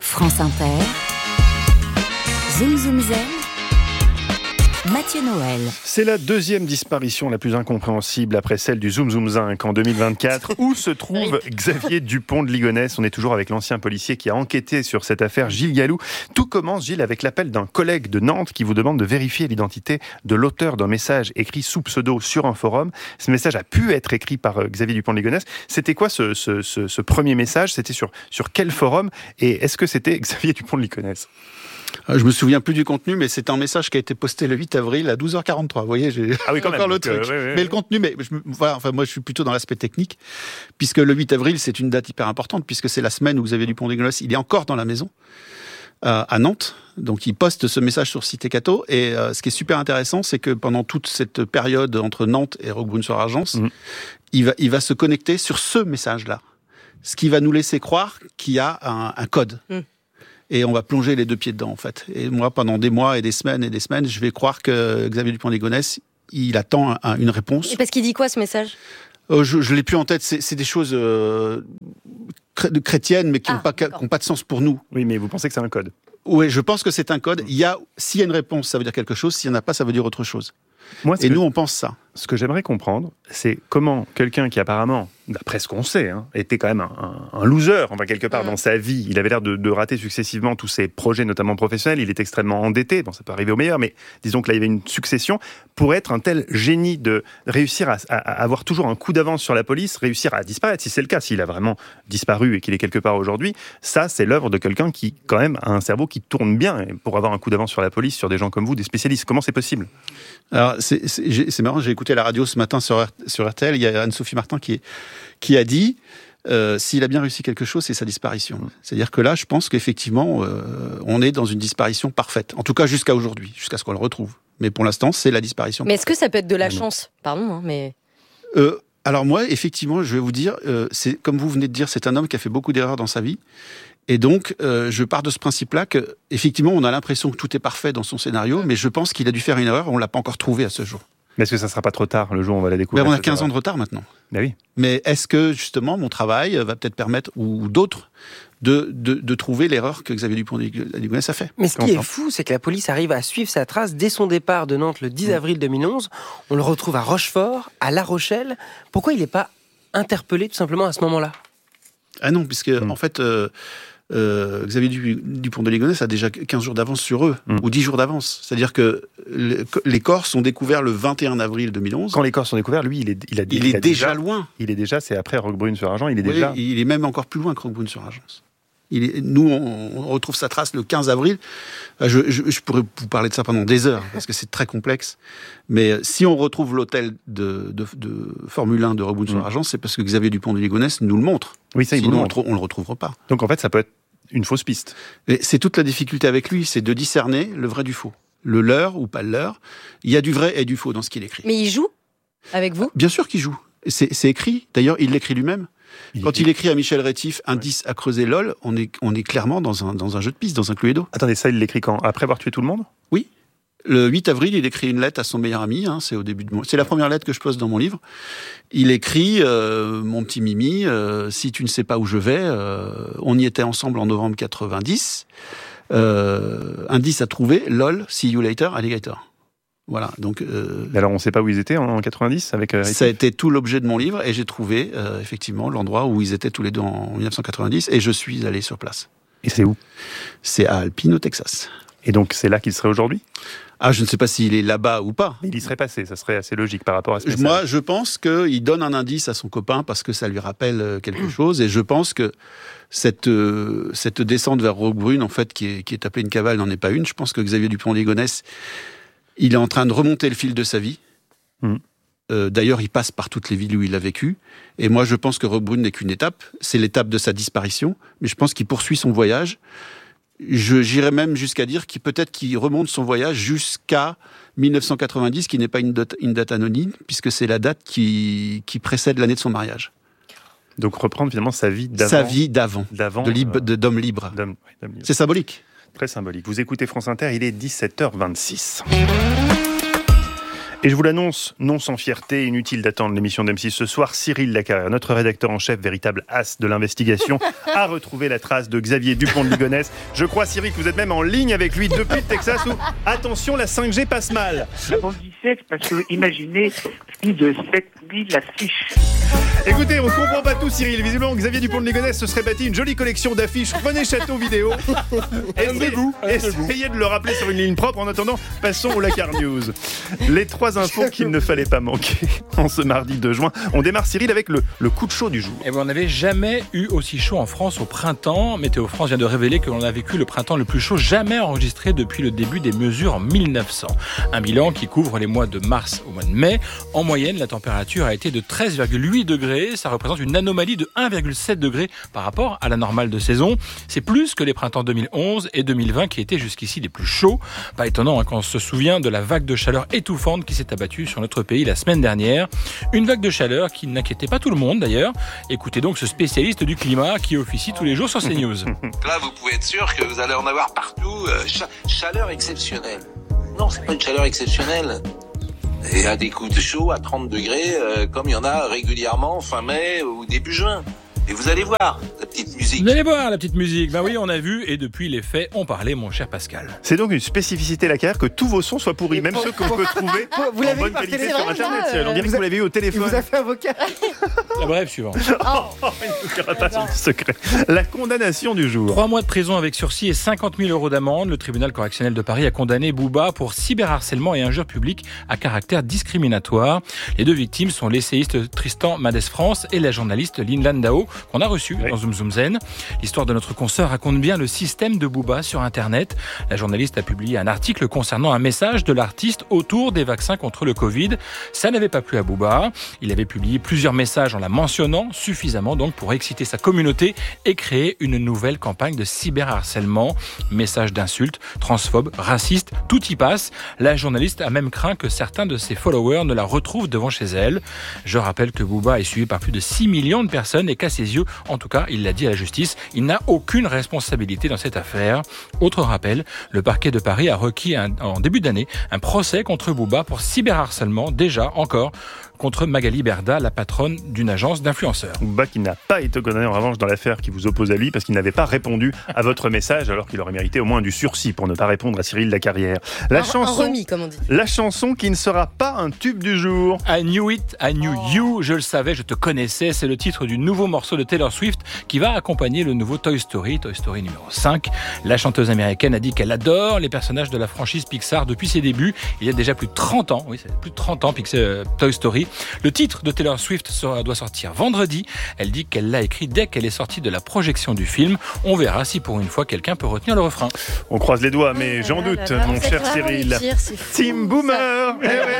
France Inter, Zoom Zoom Zen, Mathieu Noël. C'est la deuxième disparition la plus incompréhensible après celle du Zoom Zoom Zinc en 2024. Où se trouve Xavier Dupont de Ligonnès? On est toujours avec l'ancien policier qui a enquêté sur cette affaire, Gilles Gallou. Tout commence, Gilles, avec l'appel d'un collègue de Nantes qui vous demande de vérifier l'identité de l'auteur d'un message écrit sous pseudo sur un forum. Ce message a pu être écrit par Xavier Dupont de Ligonnès. C'était quoi ce premier message? C'était sur quel forum? Et est-ce que c'était Xavier Dupont de Ligonnès? Je me souviens plus du contenu, mais c'est un message qui a été posté le 8 avril à 12h43. Vous voyez, j'ai encore le truc. Mais le contenu, moi je suis plutôt dans l'aspect technique, puisque le 8 avril, c'est une date hyper importante, puisque c'est la semaine où Xavier Dupont de Ligonnès, il est encore dans la maison, à Nantes. Donc il poste ce message sur Cité Cato. Et ce qui est super intéressant, c'est que pendant toute cette période entre Nantes et Roquebrune-sur-Argence, il va se connecter sur ce message-là. Ce qui va nous laisser croire qu'il y a un code. Et on va plonger les deux pieds dedans, en fait. Et moi, pendant des mois et des semaines, je vais croire que Xavier Dupont de Ligonnès, il attend une réponse. Et parce qu'il dit quoi, ce message? Je l'ai plus en tête. C'est des choses chrétiennes, mais qui n'ont pas de sens pour nous. Oui, mais vous pensez que c'est un code? Oui, je pense que c'est un code. S'il y a une réponse, ça veut dire quelque chose. S'il n'y en a pas, ça veut dire autre chose. Nous, on pense ça. Ce que j'aimerais comprendre, c'est comment quelqu'un qui apparemment, d'après ce qu'on sait, était quand même un loser, quelque part dans sa vie. Il avait l'air de rater successivement tous ses projets, notamment professionnels. Il est extrêmement endetté. Bon, ça peut arriver au meilleur, mais disons que là, il y avait une succession. Pour être un tel génie de réussir à avoir toujours un coup d'avance sur la police, réussir à disparaître, si c'est le cas, s'il a vraiment disparu et qu'il est quelque part aujourd'hui, ça, c'est l'œuvre de quelqu'un qui, quand même, a un cerveau qui tourne bien. Et pour avoir un coup d'avance sur la police, sur des gens comme vous, des spécialistes, comment c'est possible? Alors, c'est marrant, j'ai écouté la radio ce matin sur RTL, il y a Anne-Sophie Martin qui a dit s'il a bien réussi quelque chose, c'est sa disparition. C'est-à-dire que là, je pense qu'effectivement, on est dans une disparition parfaite. En tout cas, jusqu'à aujourd'hui, jusqu'à ce qu'on le retrouve. Mais pour l'instant, c'est la disparition. Mais est-ce que ça peut être de la chance? Pardon, mais... Alors moi, effectivement, je vais vous dire, c'est comme vous venez de dire, c'est un homme qui a fait beaucoup d'erreurs dans sa vie. Et donc, je pars de ce principe-là que, effectivement, on a l'impression que tout est parfait dans son scénario, mais je pense qu'il a dû faire une erreur, on ne l'a pas encore trouvé à ce jour. Mais est-ce que ça ne sera pas trop tard, le jour où on va la découvrir? On a 15 ans de retard maintenant. Ben oui. Mais est-ce que, justement, mon travail va peut-être permettre, ou d'autres, de trouver l'erreur que Xavier Dupont de Ligonnès a fait? Mais ce qui est fou, c'est que la police arrive à suivre sa trace dès son départ de Nantes le 10 avril 2011. On le retrouve à Rochefort, à La Rochelle. Pourquoi il n'est pas interpellé tout simplement à ce moment-là? Ah non, puisque, en fait... Xavier Dupont de Ligonnès a déjà 15 jours d'avance sur eux, ou 10 jours d'avance. C'est-à-dire que les corps sont découverts le 21 avril 2011. Quand les corps sont découverts, lui, il est déjà loin. Il est déjà, c'est après Roquebrune-sur-Argence, il est même encore plus loin que Roquebrune-sur-Argence. Nous, on retrouve sa trace le 15 avril. Je pourrais vous parler de ça pendant des heures, parce que c'est très complexe. Mais si on retrouve l'hôtel de Formule 1 de Roquebrune-sur-Argence, c'est parce que Xavier Dupont de Ligonnès nous le montre. Oui, ça, sinon, on le retrouvera pas. Donc en fait, ça peut être une fausse piste. Et c'est toute la difficulté avec lui, c'est de discerner le vrai du faux. Le leurre ou pas le leurre. Il y a du vrai et du faux dans ce qu'il écrit. Mais il joue avec vous? Bien sûr qu'il joue. C'est écrit. D'ailleurs, il l'écrit lui-même. Quand il écrit à Michel Rétif, indice à creuser LOL, on est clairement dans un jeu de piste, dans un Cluedo. Attendez, ça, il l'écrit quand? Après avoir tué tout le monde? Oui. Le 8 avril, il écrit une lettre à son meilleur ami. C'est au début c'est la première lettre que je poste dans mon livre. Il écrit mon petit Mimi, si tu ne sais pas où je vais, on y était ensemble en novembre 90. Indice à trouver, LOL, see you later, alligator. Voilà, donc... Alors, on ne sait pas où ils étaient en 90 avec ça a été tout l'objet de mon livre, et j'ai trouvé, effectivement, l'endroit où ils étaient tous les deux en 1990, et je suis allé sur place. Et c'est où? C'est à Alpine, au Texas. Et donc, c'est là qu'il serait aujourd'hui? Ah, je ne sais pas s'il est là-bas ou pas. Mais il y serait passé, ça serait assez logique par rapport à ce message. Moi, je pense qu'il donne un indice à son copain parce que ça lui rappelle quelque chose, et je pense que cette descente vers Roquebrune, en fait, qui est appelée une cavale, n'en est pas une. Je pense que Xavier Dupont de Ligonnès, il est en train de remonter le fil de sa vie. D'ailleurs, il passe par toutes les villes où il a vécu. Et moi, je pense que Roquebrune n'est qu'une étape. C'est l'étape de sa disparition. Mais je pense qu'il poursuit son voyage. J'irais même jusqu'à dire qu'il remonte son voyage jusqu'à 1990, qui n'est pas une date anonyme, puisque c'est la date qui précède l'année de son mariage. Donc reprendre finalement sa vie d'avant. Sa vie d'avant d'homme libre. C'est symbolique. Très symbolique. Vous écoutez France Inter, il est 17h26. Et je vous l'annonce, non sans fierté, inutile d'attendre l'émission d'M6 ce soir, Cyril Lacarrière, notre rédacteur en chef, véritable as de l'investigation, a retrouvé la trace de Xavier Dupont de Ligonnès. Je crois, Cyril, que vous êtes même en ligne avec lui depuis le Texas où, attention, la 5G passe mal. Avant 17, parce que imaginez plus de 7000 affiches. Écoutez, on ne comprend pas tout, Cyril. Visiblement, Xavier Dupont de Ligonnès se serait bâti une jolie collection d'affiches René Château vidéo. Essayez de le rappeler sur une ligne propre. En attendant, passons au Lacar News. Les 3 infos qu'il ne fallait pas manquer en ce mardi 2 juin. On démarre, Cyril, avec le coup de chaud du jour. Et on n'avait jamais eu aussi chaud en France au printemps. Météo France vient de révéler que l'on a vécu le printemps le plus chaud jamais enregistré depuis le début des mesures en 1900. Un bilan qui couvre les mois de mars au mois de mai. En moyenne, la température a été de 13,8 degrés. Ça représente une anomalie de 1,7 degrés par rapport à la normale de saison. C'est plus que les printemps 2011 et 2020 qui étaient jusqu'ici les plus chauds. Pas étonnant quand on se souvient de la vague de chaleur étouffante qui s'est abattue sur notre pays la semaine dernière. Une vague de chaleur qui n'inquiétait pas tout le monde d'ailleurs. Écoutez donc ce spécialiste du climat qui officie tous les jours sur CNews. Là, vous pouvez être sûr que vous allez en avoir partout. Chaleur exceptionnelle. Non, c'est pas une chaleur exceptionnelle. Et à des coups de chaud à 30 degrés, comme il y en a régulièrement fin mai ou début juin. Et vous allez voir la petite musique. Vous allez voir la petite musique. Ben oui, on a vu et depuis les faits, on parlait, mon cher Pascal. C'est donc une spécificité Lacarrière que tous vos sons soient pourris, même ceux qu'on peut trouver en bonne qualité sur Internet. On dirait que vous l'avez eu au téléphone. Il vous a fait un vocal. La brève suivante. Il ne dira pas son secret. La condamnation du jour. 3 mois de prison avec sursis et 50 000 euros d'amende. Le tribunal correctionnel de Paris a condamné Booba pour cyberharcèlement et injure publique à caractère discriminatoire. Les 2 victimes sont l'essayiste Tristan Madès France et la journaliste Lynn Landau, qu'on a reçu dans Zoom Zoom Zen. L'histoire de notre consoeur raconte bien le système de Booba sur Internet. La journaliste a publié un article concernant un message de l'artiste autour des vaccins contre le Covid. Ça n'avait pas plu à Booba. Il avait publié plusieurs messages en la mentionnant, suffisamment donc pour exciter sa communauté et créer une nouvelle campagne de cyberharcèlement. Messages d'insultes, transphobes, racistes, tout y passe. La journaliste a même craint que certains de ses followers ne la retrouvent devant chez elle. Je rappelle que Booba est suivi par plus de 6 millions de personnes et qu'à ses yeux, en tout cas, il l'a dit à la justice, il n'a aucune responsabilité dans cette affaire. Autre rappel, le parquet de Paris a requis en début d'année un procès contre Booba pour cyberharcèlement, déjà encore contre Magali Berda, la patronne d'une agence d'influenceurs. Booba qui n'a pas été condamné en revanche dans l'affaire qui vous oppose à lui parce qu'il n'avait pas répondu à votre message alors qu'il aurait mérité au moins du sursis pour ne pas répondre à Cyril Lacarrière. Un remis, comme on dit. La chanson qui ne sera pas un tube du jour. I knew it, I knew you, je le savais, je te connaissais. C'est le titre du nouveau morceau de Taylor Swift qui va accompagner le nouveau Toy Story numéro 5. La chanteuse américaine a dit qu'elle adore les personnages de la franchise Pixar depuis ses débuts. Il y a déjà plus de 30 ans, oui, c'est plus de 30 ans Toy Story. Le titre de Taylor Swift doit sortir vendredi. Elle dit qu'elle l'a écrit dès qu'elle est sortie de la projection du film. On verra si pour une fois quelqu'un peut retenir le refrain. On croise les doigts, mais j'en doute, mon cher Cyril. Team Boomer.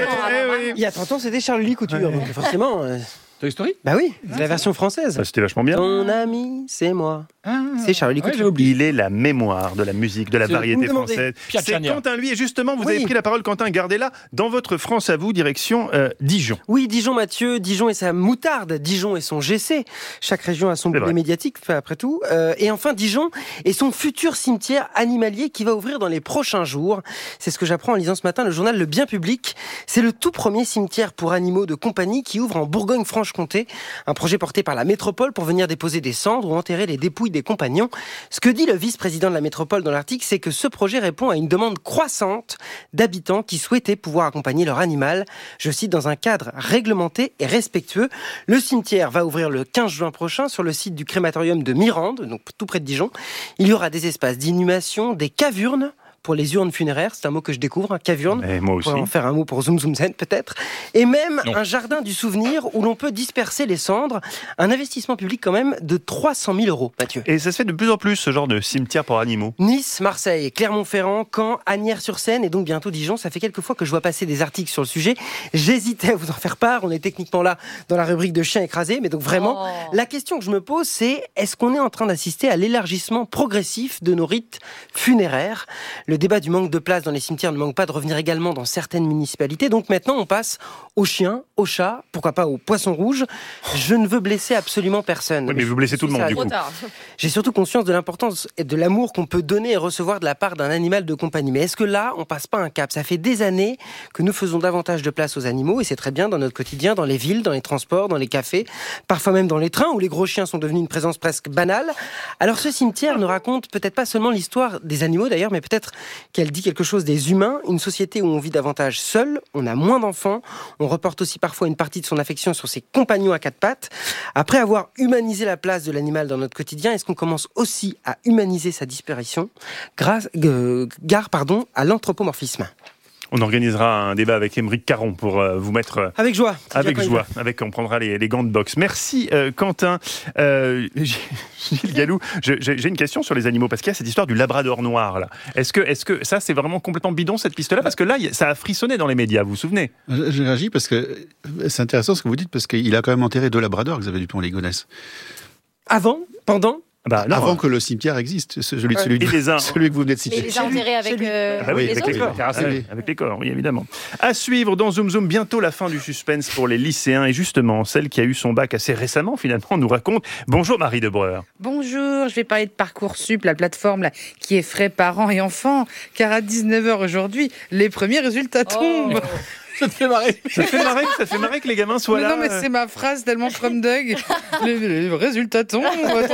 Il y a 30 ans, c'était Charlie Couture. Donc forcément. Toy Story ? Bah oui, c'est la version française. Bah, c'était vachement bien. Ton ami, c'est moi. C'est Charlie Couture. Il est la mémoire de la musique, de la variété française. C'est Quentin, lui. Et justement, vous avez pris la parole, Quentin, gardez-la. Dans votre France à vous, direction Dijon. Oui, Dijon, Mathieu. Dijon et sa moutarde. Dijon et son GC. Chaque région a son boulet médiatique, après tout. Et enfin, Dijon et son futur cimetière animalier qui va ouvrir dans les prochains jours. C'est ce que j'apprends en lisant ce matin le journal Le Bien Public. C'est le tout premier cimetière pour animaux de compagnie qui ouvre en Bourgogne-Franche-Comté. Un projet porté par la métropole pour venir déposer des cendres ou enterrer les dépouilles des compagnons. Ce que dit le vice-président de la métropole dans l'article, c'est que ce projet répond à une demande croissante d'habitants qui souhaitaient pouvoir accompagner leur animal, je cite, dans un cadre réglementé et respectueux. Le cimetière va ouvrir le 15 juin prochain sur le site du crématorium de Mirande, donc tout près de Dijon. Il y aura des espaces d'inhumation, des cavurnes pour les urnes funéraires, c'est un mot que je découvre, un cavurne. Et moi aussi. On va en faire un mot pour Zoom Zoom Zen peut-être. Et même un jardin du souvenir où l'on peut disperser les cendres. Un investissement public quand même de 300 000 €, Mathieu. Et ça se fait de plus en plus, ce genre de cimetière pour animaux. Nice, Marseille, Clermont-Ferrand, Caen, Asnières-sur-Seine et donc bientôt Dijon. Ça fait quelques fois que je vois passer des articles sur le sujet. J'hésitais à vous en faire part. On est techniquement là dans la rubrique de chiens écrasés. Mais donc vraiment, la question que je me pose, c'est est-ce qu'on est en train d'assister à l'élargissement progressif de nos rites funéraires ? Le débat du manque de place dans les cimetières ne manque pas de revenir également dans certaines municipalités. Donc maintenant, on passe aux chiens, aux chats, pourquoi pas aux poissons rouges. Je ne veux blesser absolument personne. Oui, mais vous blessez tout le monde, du coup. J'ai surtout conscience de l'importance et de l'amour qu'on peut donner et recevoir de la part d'un animal de compagnie. Mais est-ce que là, on passe pas un cap ? Ça fait des années que nous faisons davantage de place aux animaux, et c'est très bien dans notre quotidien, dans les villes, dans les transports, dans les cafés, parfois même dans les trains, où les gros chiens sont devenus une présence presque banale. Alors ce cimetière ne raconte peut-être pas seulement l'histoire des animaux d'ailleurs, mais peut-être qu'elle dit quelque chose des humains, une société où on vit davantage seul, on a moins d'enfants, on reporte aussi parfois une partie de son affection sur ses compagnons à quatre pattes. Après avoir humanisé la place de l'animal dans notre quotidien, est-ce qu'on commence aussi à humaniser sa disparition gare à l'anthropomorphisme? On organisera un débat avec Émeric Caron pour vous mettre... Avec joie. On prendra les gants de boxe. Merci Quentin. Gilles Gallou, j'ai une question sur les animaux, parce qu'il y a cette histoire du labrador noir, là. Est-ce que ça, c'est vraiment complètement bidon, cette piste-là? Parce que là, ça a frissonné dans les médias, vous vous souvenez? J'ai réagi parce que c'est intéressant ce que vous dites, parce qu'il a quand même enterré 2 labradors, Xavier Dupont-Ligonnès. Avant? Pendant? Avant que le cimetière existe, celui que vous venez de citer. Mais il les a enterrés avec les corps. Avec les corps, oui, évidemment. À suivre dans Zoom Zoom, bientôt la fin du suspense pour les lycéens. Et justement, celle qui a eu son bac assez récemment, finalement, nous raconte. Bonjour Marie Debreur. Bonjour, je vais parler de Parcoursup, la plateforme là, qui effraie parents et enfants. Car à 19h aujourd'hui, les premiers résultats tombent. Ça te fait marrer. Ça te fait marrer que les gamins soient là. Non, mais c'est ma phrase tellement from Doug. Les résultats tombent.